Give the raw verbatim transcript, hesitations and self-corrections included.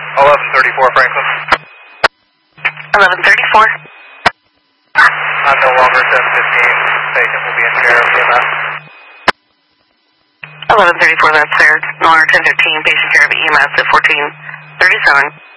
eleven thirty-four Franklin. eleven thirty-four. I'm no longer ten fifteen. Patient will be in care of E M S. eleven thirty-four, that's fair. No longer ten fifteen. Patient care of E M S at fourteen thirty-seven.